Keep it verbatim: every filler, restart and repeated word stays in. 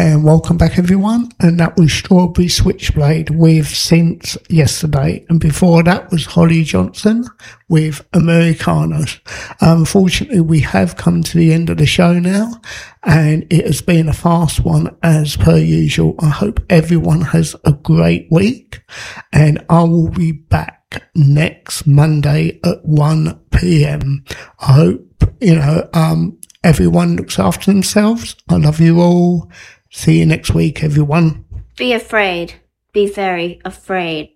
And welcome back, everyone. And that was Strawberry Switchblade with Since Yesterday. And before that was Holly Johnson with Americanos. Unfortunately, we have come to the end of the show now, and it has been a fast one as per usual. I hope everyone has a great week, and I will be back next Monday at one p.m. I hope, you know, um, everyone looks after themselves. I love you all. See you next week, everyone. Be afraid. Be very afraid.